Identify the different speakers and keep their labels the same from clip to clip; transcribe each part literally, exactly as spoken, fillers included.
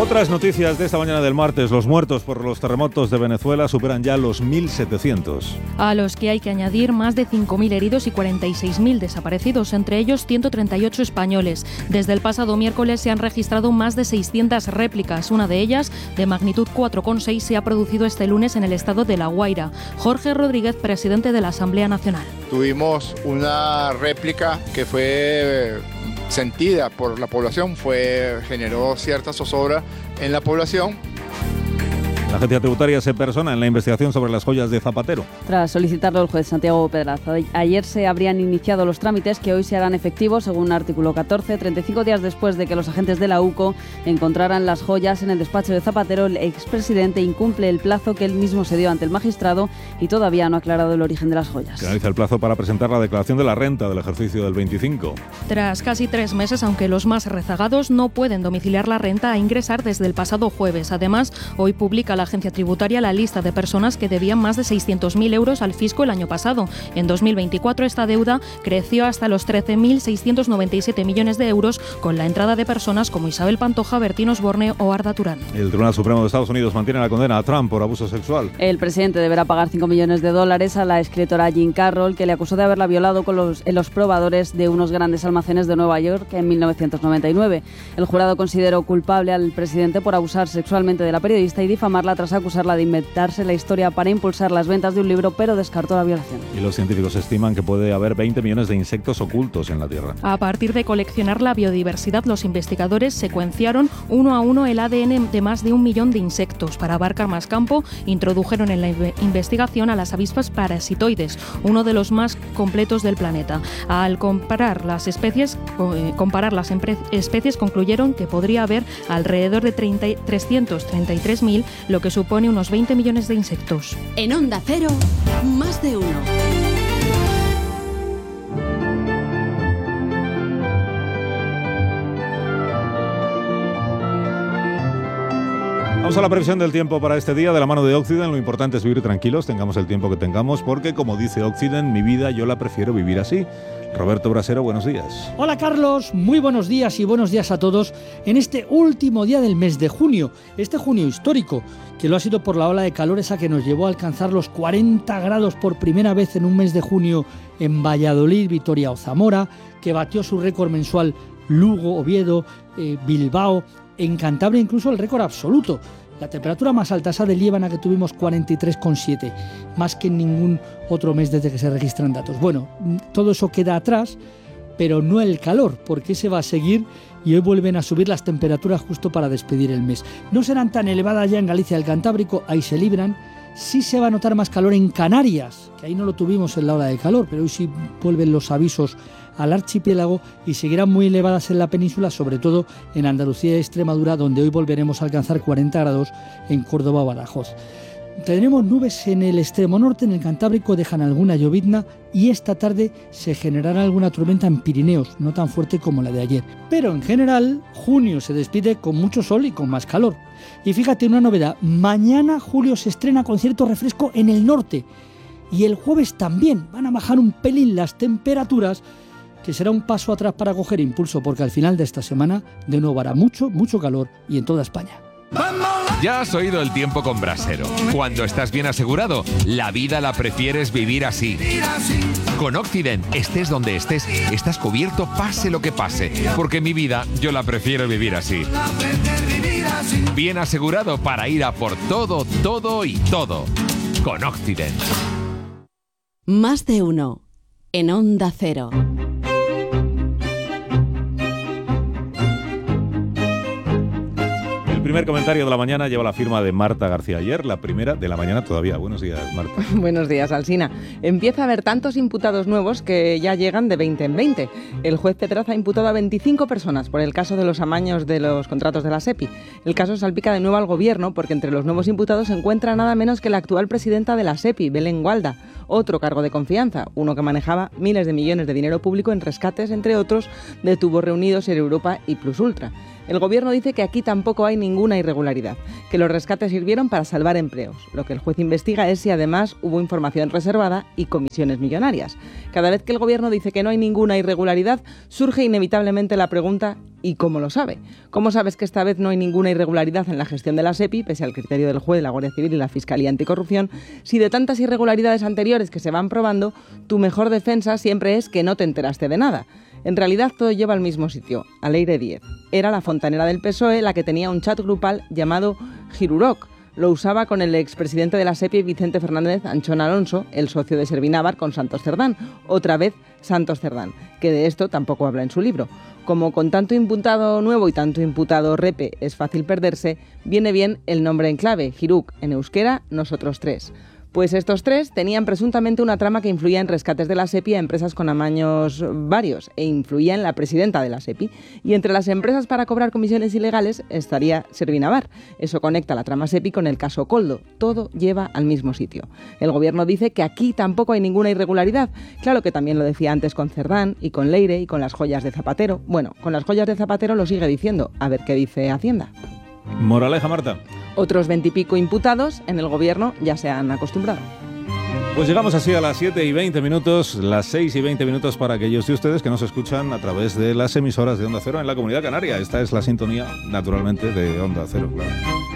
Speaker 1: Otras noticias de esta mañana del martes. Los muertos por los terremotos de Venezuela superan ya los mil setecientos.
Speaker 2: A los que hay que añadir más de cinco mil heridos y cuarenta y seis mil desaparecidos, entre ellos ciento treinta y ocho españoles. Desde el pasado miércoles se han registrado más de seiscientas réplicas. Una de ellas, de magnitud cuatro coma seis, se ha producido este lunes en el estado de La Guaira. Jorge Rodríguez, presidente de la Asamblea Nacional.
Speaker 3: Tuvimos una réplica que fue sentida por la población, fue, generó cierta zozobra en la población.
Speaker 1: La agencia tributaria se persona en la investigación sobre las joyas de Zapatero.
Speaker 4: Tras solicitarlo el juez Santiago Pedraza, ayer se habrían iniciado los trámites que hoy se harán efectivos según artículo catorce, treinta y cinco días después de que los agentes de la U C O encontraran las joyas en el despacho de Zapatero. El expresidente incumple el plazo que él mismo se dio ante el magistrado y todavía no ha aclarado el origen de las joyas.
Speaker 1: Finaliza el plazo para presentar la declaración de la renta del ejercicio del veinticinco.
Speaker 2: Tras casi tres meses, aunque los más rezagados no pueden domiciliar la renta a ingresar desde el pasado jueves. Además, hoy publica la agencia tributaria la lista de personas que debían más de seiscientos mil euros al fisco el año pasado. En dos mil veinticuatro esta deuda creció hasta los trece mil seiscientos noventa y siete millones de euros, con la entrada de personas como Isabel Pantoja, Bertín Osborne o Arda Turán.
Speaker 1: El Tribunal Supremo de Estados Unidos mantiene la condena a Trump por abuso sexual.
Speaker 4: El presidente deberá pagar cinco millones de dólares a la escritora Jean Carroll, que le acusó de haberla violado con los, en los probadores de unos grandes almacenes de Nueva York en mil novecientos noventa y nueve. El jurado consideró culpable al presidente por abusar sexualmente de la periodista y difamarla tras acusarla de inventarse la historia para impulsar las ventas de un libro, pero descartó la violación.
Speaker 1: Y los científicos estiman que puede haber veinte millones de insectos ocultos en la Tierra.
Speaker 2: A partir de coleccionar la biodiversidad, los investigadores secuenciaron uno a uno el A D N de más de un millón de insectos. Para abarcar más campo, introdujeron en la investigación a las avispas parasitoides, uno de los más completos del planeta. Al comparar las especies, comparar las especies concluyeron que podría haber alrededor de trescientos treinta y tres mil, lo que supone unos veinte millones de insectos.
Speaker 5: En Onda Cero, más de uno.
Speaker 1: Vamos a la previsión del tiempo para este día de la mano de Occident. Lo importante es vivir tranquilos, tengamos el tiempo que tengamos, porque como dice Occident, mi vida yo la prefiero vivir así. Roberto Brasero, buenos días.
Speaker 6: Hola Carlos, muy buenos días y buenos días a todos en este último día del mes de junio, este junio histórico, que lo ha sido por la ola de calor esa que nos llevó a alcanzar los cuarenta grados por primera vez en un mes de junio en Valladolid, Vitoria o Zamora, que batió su récord mensual Lugo, Oviedo, eh, Bilbao, en Cantabria incluso el récord absoluto. La temperatura más alta, esa de Liébana, que tuvimos cuarenta y tres coma siete, más que en ningún otro mes desde que se registran datos. Bueno, todo eso queda atrás, pero no el calor, porque ese va a seguir y hoy vuelven a subir las temperaturas justo para despedir el mes. No serán tan elevadas ya en Galicia y el Cantábrico, ahí se libran. Sí se va a notar más calor en Canarias, que ahí no lo tuvimos en la ola de calor, pero hoy sí vuelven los avisos al archipiélago y seguirán muy elevadas en la península, sobre todo en Andalucía y Extremadura, donde hoy volveremos a alcanzar cuarenta grados en Córdoba o Badajoz. Tendremos nubes en el extremo norte, en el Cantábrico dejan alguna llovizna y esta tarde se generará alguna tormenta en Pirineos, no tan fuerte como la de ayer. Pero en general, junio se despide con mucho sol y con más calor. Y fíjate una novedad, mañana julio se estrena con cierto refresco en el norte y el jueves también van a bajar un pelín las temperaturas, que será un paso atrás para coger impulso, porque al final de esta semana de nuevo hará mucho, mucho calor y en toda España.
Speaker 7: Ya has oído el tiempo con Brasero. Cuando estás bien asegurado, la vida la prefieres vivir así. Con Occident, estés donde estés, estás cubierto pase lo que pase, porque mi vida yo la prefiero vivir así. Bien asegurado para ir a por todo, todo y todo. Con Occident.
Speaker 5: Más de uno. En Onda Cero.
Speaker 1: El primer comentario de la mañana lleva la firma de Marta García Ayer, la primera de la mañana todavía. Buenos días, Marta.
Speaker 8: Buenos días, Alsina. Empieza a haber tantos imputados nuevos que ya llegan de veinte en veinte. El juez Pedraza ha imputado a veinticinco personas por el caso de los amaños de los contratos de la SEPI. El caso salpica de nuevo al gobierno porque entre los nuevos imputados se encuentra nada menos que la actual presidenta de la SEPI, Belén Gualda. Otro cargo de confianza, uno que manejaba miles de millones de dinero público en rescates, entre otros, de tubos reunidos en Europa y Plus Ultra. El Gobierno dice que aquí tampoco hay ninguna irregularidad, que los rescates sirvieron para salvar empleos. Lo que el juez investiga es si además hubo información reservada y comisiones millonarias. Cada vez que el Gobierno dice que no hay ninguna irregularidad, surge inevitablemente la pregunta: ¿y cómo lo sabe? ¿Cómo sabes que esta vez no hay ninguna irregularidad en la gestión de la SEPI, pese al criterio del juez, la Guardia Civil y la Fiscalía Anticorrupción, si de tantas irregularidades anteriores que se van probando, tu mejor defensa siempre es que no te enteraste de nada? En realidad todo lleva al mismo sitio, a Leire diez. Era la fontanera del P S O E la que tenía un chat grupal llamado Giruroc. Lo usaba con el expresidente de la SEPI, Vicente Fernández Anchón Alonso, el socio de Servinávar con Santos Cerdán. Otra vez Santos Cerdán, que de esto tampoco habla en su libro. Como con tanto imputado nuevo y tanto imputado repe es fácil perderse, viene bien el nombre en clave, Giruc, en euskera, nosotros tres. Pues estos tres tenían presuntamente una trama que influía en rescates de la SEPI a empresas con amaños varios e influía en la presidenta de la SEPI. Y entre las empresas para cobrar comisiones ilegales estaría Servinavar. Eso conecta la trama SEPI con el caso Koldo. Todo lleva al mismo sitio. El Gobierno dice que aquí tampoco hay ninguna irregularidad. Claro que también lo decía antes con Cerdán y con Leire y con las joyas de Zapatero. Bueno, con las joyas de Zapatero lo sigue diciendo. A ver qué dice Hacienda.
Speaker 1: Moraleja, Marta.
Speaker 8: Otros veintipico imputados en el Gobierno ya se han acostumbrado.
Speaker 1: Pues llegamos así a las siete y veinte minutos, las seis y veinte minutos para aquellos de ustedes que nos escuchan a través de las emisoras de Onda Cero en la Comunidad Canaria. Esta es la sintonía, naturalmente, de Onda Cero, claro.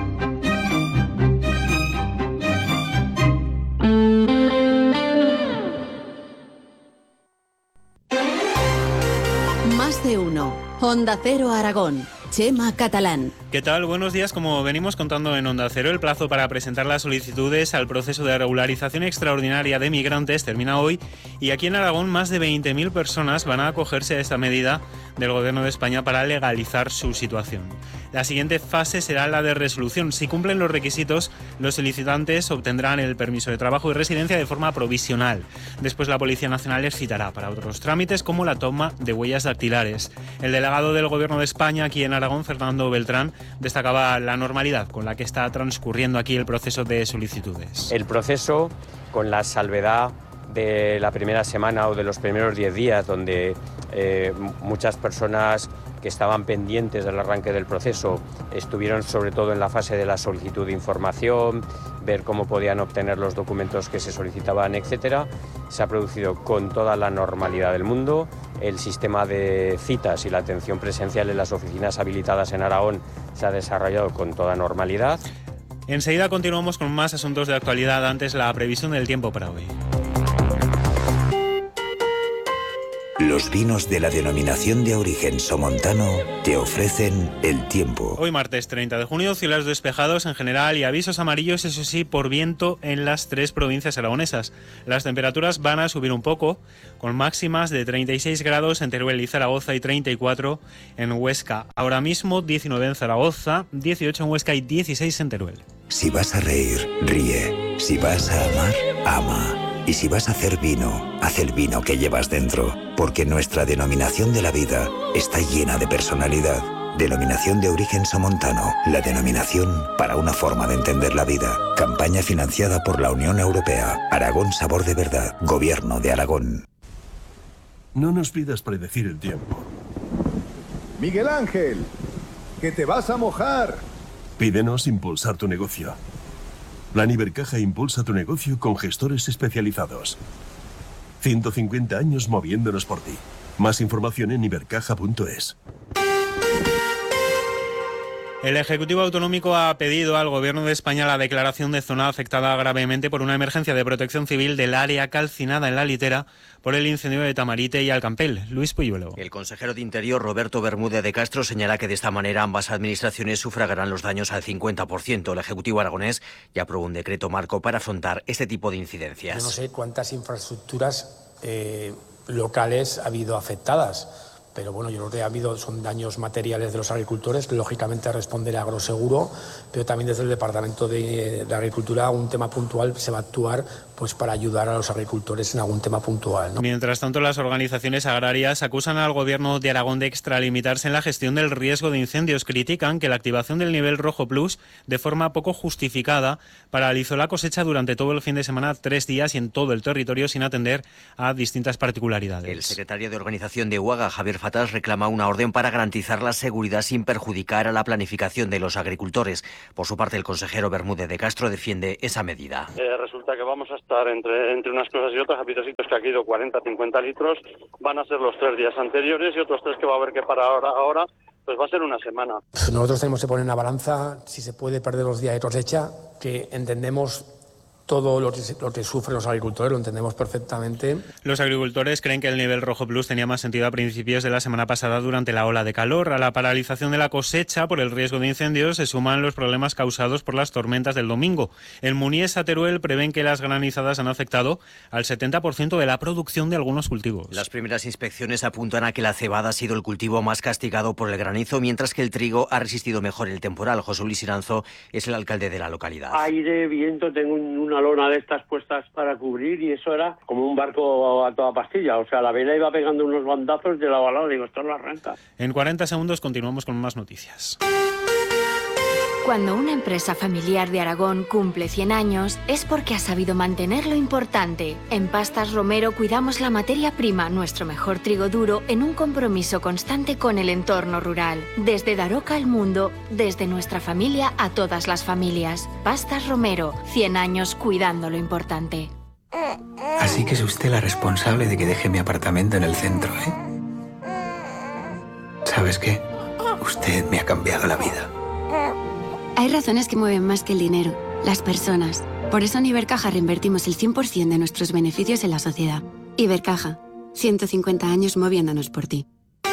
Speaker 5: Más de uno. Onda Cero Aragón. Chema Catalán.
Speaker 9: ¿Qué tal? Buenos días. Como venimos contando en Onda Cero, el plazo para presentar las solicitudes al proceso de regularización extraordinaria de migrantes termina hoy y aquí en Aragón más de veinte mil personas van a acogerse a esta medida del Gobierno de España para legalizar su situación. La siguiente fase será la de resolución. Si cumplen los requisitos, los solicitantes obtendrán el permiso de trabajo y residencia de forma provisional. Después la Policía Nacional les citará para otros trámites como la toma de huellas dactilares. El delegado del Gobierno de España aquí en Aragón, Fernando Beltrán, destacaba la normalidad con la que está transcurriendo aquí el proceso de solicitudes.
Speaker 10: El proceso, con la salvedad de la primera semana o de los primeros diez días, donde eh, muchas personas que estaban pendientes del arranque del proceso estuvieron sobre todo en la fase de la solicitud de información, ver cómo podían obtener los documentos que se solicitaban, etcétera. Se ha producido con toda la normalidad del mundo. El sistema de citas y la atención presencial en las oficinas habilitadas en Aragón se ha desarrollado con toda normalidad.
Speaker 9: Enseguida continuamos con más asuntos de actualidad, antes la previsión del tiempo para hoy.
Speaker 11: Los vinos de la denominación de origen somontano te ofrecen el tiempo.
Speaker 9: Hoy martes treinta de junio, cielos despejados en general y avisos amarillos, eso sí, por viento en las tres provincias aragonesas. Las temperaturas van a subir un poco, con máximas de treinta y seis grados en Teruel y Zaragoza y treinta y cuatro en Huesca. Ahora mismo diecinueve en Zaragoza, dieciocho en Huesca y dieciséis en Teruel.
Speaker 11: Si vas a reír, ríe. Si vas a amar, ama. Y si vas a hacer vino, haz el vino que llevas dentro, porque nuestra denominación de la vida está llena de personalidad. Denominación de origen somontano, la denominación para una forma de entender la vida. Campaña financiada por la Unión Europea. Aragón Sabor de Verdad. Gobierno de Aragón.
Speaker 12: No nos pidas predecir el tiempo.
Speaker 13: Miguel Ángel, que te vas a mojar.
Speaker 12: Pídenos impulsar tu negocio. Plan Ibercaja impulsa tu negocio con gestores especializados. ciento cincuenta años moviéndonos por ti. Más información en ibercaja punto es.
Speaker 9: El Ejecutivo Autonómico ha pedido al Gobierno de España la declaración de zona afectada gravemente por una emergencia de protección civil del área calcinada en la Litera por el incendio de Tamarite y Alcampel. Luis Puyuelo.
Speaker 14: El consejero de Interior, Roberto Bermúdez de Castro, señala que de esta manera ambas administraciones sufragarán los daños al cincuenta por ciento. El Ejecutivo aragonés ya aprobó un decreto marco para afrontar este tipo de incidencias.
Speaker 15: Yo no sé cuántas infraestructuras eh, locales ha habido afectadas. Pero bueno, yo creo que ha habido, son daños materiales de los agricultores, lógicamente responde el agroseguro, pero también desde el Departamento de, de Agricultura un tema puntual se va a actuar pues para ayudar a los agricultores en algún tema puntual, ¿no?
Speaker 9: Mientras tanto, las organizaciones agrarias acusan al gobierno de Aragón de extralimitarse en la gestión del riesgo de incendios. Critican que la activación del nivel rojo plus, de forma poco justificada, paralizó la cosecha durante todo el fin de semana, tres días y en todo el territorio, sin atender a distintas particularidades.
Speaker 14: El secretario de Organización de U A G A, Javier Fatas, reclama una orden para garantizar la seguridad sin perjudicar a la planificación de los agricultores. Por su parte, el consejero Bermúdez de Castro defiende esa medida.
Speaker 16: Eh, resulta que vamos a estar entre, entre unas cosas y otras. Ha habido sitios que ha ido cuarenta a cincuenta litros, van a ser los tres días anteriores y otros tres que va a haber que para ahora, ahora pues va a ser una semana.
Speaker 15: Nosotros tenemos que poner en una balanza si se puede perder los días de cosecha, que entendemos todo lo que, lo que sufren los agricultores, lo entendemos perfectamente.
Speaker 9: Los agricultores creen que el nivel rojo plus tenía más sentido a principios de la semana pasada durante la ola de calor. A la paralización de la cosecha por el riesgo de incendios se suman los problemas causados por las tormentas del domingo. En Munies y Teruel prevén que las granizadas han afectado al setenta por ciento de la producción de algunos cultivos.
Speaker 14: Las primeras inspecciones apuntan a que la cebada ha sido el cultivo más castigado por el granizo, mientras que el trigo ha resistido mejor el temporal. José Luis Iranzo es el alcalde de la localidad.
Speaker 17: Aire, viento, tengo una lona de estas puestas para cubrir y eso era como un barco a toda pastilla, o sea, la vela iba pegando unos bandazos de lado a lado, digo, esto no arranca.
Speaker 9: En cuarenta segundos continuamos con más noticias.
Speaker 18: Cuando una empresa familiar de Aragón cumple cien años, es porque ha sabido mantener lo importante. En Pastas Romero cuidamos la materia prima, nuestro mejor trigo duro, en un compromiso constante con el entorno rural. Desde Daroca al mundo, desde nuestra familia a todas las familias. Pastas Romero, cien años cuidando lo importante.
Speaker 19: Así que es usted la responsable de que deje mi apartamento en el centro, ¿eh? ¿Sabes qué? Usted me ha cambiado la vida.
Speaker 20: Hay razones que mueven más que el dinero, las personas. Por eso en Ibercaja reinvertimos el cien por ciento de nuestros beneficios en la sociedad. Ibercaja, ciento cincuenta años moviéndonos por ti.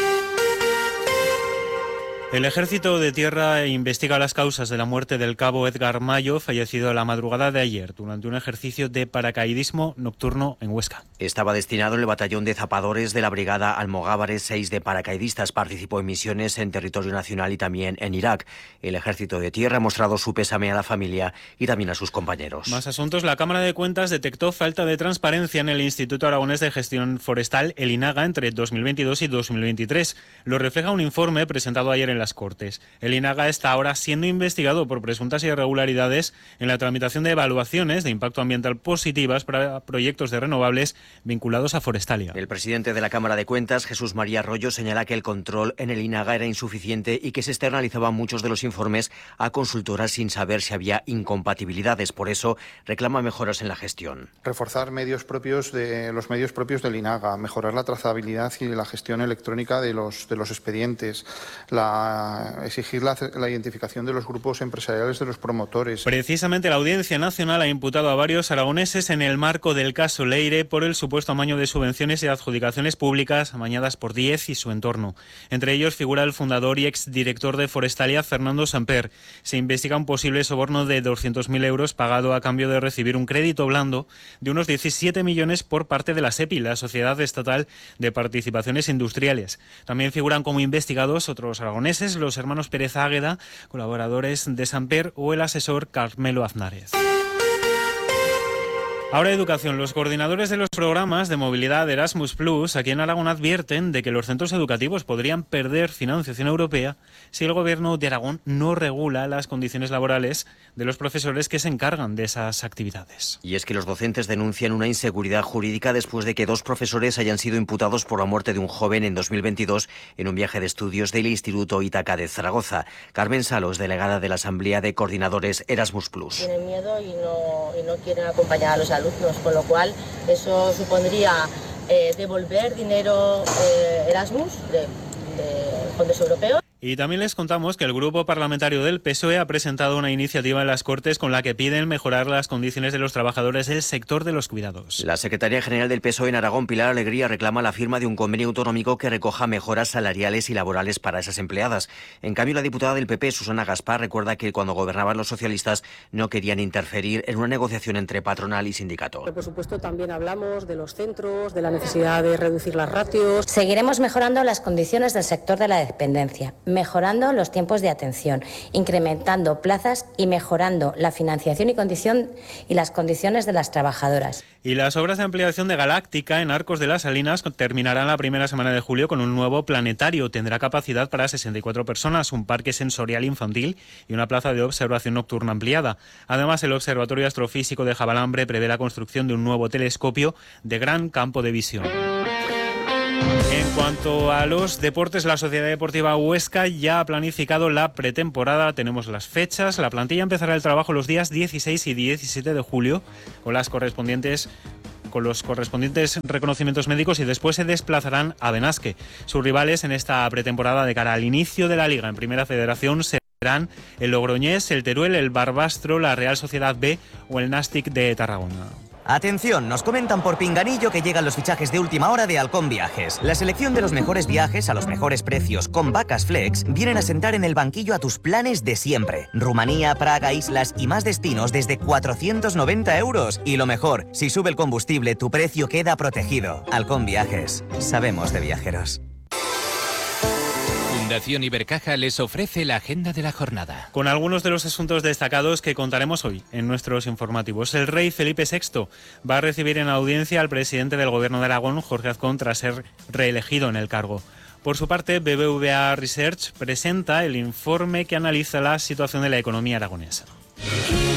Speaker 9: El Ejército de Tierra investiga las causas de la muerte del cabo Edgar Mayo, fallecido la madrugada de ayer durante un ejercicio de paracaidismo nocturno en Huesca.
Speaker 14: Estaba destinado en el batallón de zapadores de la Brigada Almogávares seis de paracaidistas. Participó en misiones en territorio nacional y también en Irak. El Ejército de Tierra ha mostrado su pésame a la familia y también a sus compañeros.
Speaker 9: Más asuntos. La Cámara de Cuentas detectó falta de transparencia en el Instituto Aragonés de Gestión Forestal, el INAGA, entre dos mil veintidós y dos mil veintitrés. Lo refleja un informe presentado ayer en las Cortes. El INAGA está ahora siendo investigado por presuntas irregularidades en la tramitación de evaluaciones de impacto ambiental positivas para proyectos de renovables vinculados a Forestalia.
Speaker 14: El presidente de la Cámara de Cuentas, Jesús María Arroyo, señala que el control en el INAGA era insuficiente y que se externalizaban muchos de los informes a consultoras sin saber si había incompatibilidades. Por eso reclama mejoras en la gestión.
Speaker 21: Reforzar medios propios de los medios propios del INAGA, mejorar la trazabilidad y la gestión electrónica de los de los expedientes, la exigir la, la identificación de los grupos empresariales de los promotores.
Speaker 9: Precisamente la Audiencia Nacional ha imputado a varios aragoneses en el marco del caso Leire por el supuesto amaño de subvenciones y adjudicaciones públicas amañadas por Diez y su entorno. Entre ellos figura el fundador y exdirector de Forestalia, Fernando Samper. Se investiga un posible soborno de doscientos mil euros pagado a cambio de recibir un crédito blando de unos diecisiete millones por parte de la SEPI, la Sociedad Estatal de Participaciones Industriales. También figuran como investigados otros aragoneses, los hermanos Pérez Águeda, colaboradores de Samper, o el asesor Carmelo Aznárez. Ahora educación. Los coordinadores de los programas de movilidad Erasmus Plus aquí en Aragón advierten de que los centros educativos podrían perder financiación europea si el gobierno de Aragón no regula las condiciones laborales de los profesores que se encargan de esas actividades.
Speaker 14: Y es que los docentes denuncian una inseguridad jurídica después de que dos profesores hayan sido imputados por la muerte de un joven en dos mil veintidós en un viaje de estudios del Instituto Ítaca de Zaragoza. Carmen Salos, delegada de la Asamblea de Coordinadores Erasmus Plus.
Speaker 22: Tienen miedo y no, y no quieren acompañar a los alumnos, con lo cual eso supondría eh, devolver dinero eh, Erasmus de, de fondos europeos.
Speaker 9: Y también les contamos que el Grupo Parlamentario del P S O E ha presentado una iniciativa en las Cortes con la que piden mejorar las condiciones de los trabajadores del sector de los cuidados.
Speaker 14: La Secretaría General del P S O E en Aragón, Pilar Alegría, reclama la firma de un convenio autonómico que recoja mejoras salariales y laborales para esas empleadas. En cambio, la diputada del P P, Susana Gaspar, recuerda que cuando gobernaban los socialistas no querían interferir en una negociación entre patronal y sindicato.
Speaker 23: Por supuesto, también hablamos de los centros, de la necesidad de reducir las ratios.
Speaker 22: Seguiremos mejorando las condiciones del sector de la dependencia.
Speaker 2: mejorando los tiempos de atención, incrementando plazas y mejorando la financiación y condición y las condiciones de las trabajadoras.
Speaker 9: Y las obras de ampliación de Galáctica en Arcos de las Salinas terminarán la primera semana de julio con un nuevo planetario. Tendrá capacidad para sesenta y cuatro personas, un parque sensorial infantil y una plaza de observación nocturna ampliada. Además, el Observatorio Astrofísico de Javalambre prevé la construcción de un nuevo telescopio de gran campo de visión. En cuanto a los deportes, la Sociedad Deportiva Huesca ya ha planificado la pretemporada. Tenemos las fechas. La plantilla empezará el trabajo los días dieciséis y diecisiete de julio con las correspondientes con los correspondientes reconocimientos médicos y después se desplazarán a Benasque. Sus rivales en esta pretemporada de cara al inicio de la Liga en Primera Federación serán el Logroñés, el Teruel, el Barbastro, la Real Sociedad B o el Nàstic de Tarragona.
Speaker 3: Atención, nos comentan por pinganillo que llegan los fichajes de última hora de Halcón Viajes. La selección de los mejores viajes a los mejores precios con Vacas Flex vienen a sentar en el banquillo a tus planes de siempre. Rumanía, Praga, islas y más destinos desde cuatrocientos noventa euros. Y lo mejor, si sube el combustible, tu precio queda protegido. Halcón Viajes. Sabemos de viajeros.
Speaker 4: Fundación Ibercaja les ofrece la agenda de la jornada.
Speaker 9: Con algunos de los asuntos destacados que contaremos hoy en nuestros informativos. El rey Felipe sexto va a recibir en audiencia al presidente del Gobierno de Aragón, Jorge Azcón, tras ser reelegido en el cargo. Por su parte, B B V A Research presenta el informe que analiza la situación de la economía aragonesa.